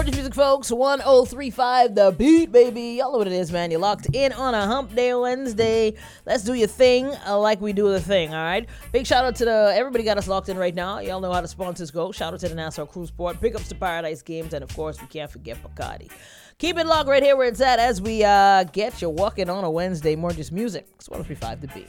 More Just Music, folks. 1035 The Beat, baby. Y'all know what it is, man. You're locked in on a Hump Day Wednesday. Let's do your thing like we do the thing, all right? Big shout out to everybody got us locked in right now. Y'all know how the sponsors go. Shout out to the Nassau Cruise Port. Big ups to Paradise Games. And, of course, we can't forget Bacardi. Keep it locked right here where it's at as we get you walking on a Wednesday. More Just Music. It's 1035 The Beat.